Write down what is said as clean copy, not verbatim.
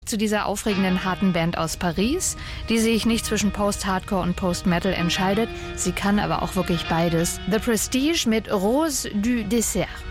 zu dieser aufregenden, harten Band aus Paris, die sich nicht zwischen Post-Hardcore und Post-Metal entscheidet. Sie kann aber auch wirklich beides. The Prestige mit Rose du Dessert.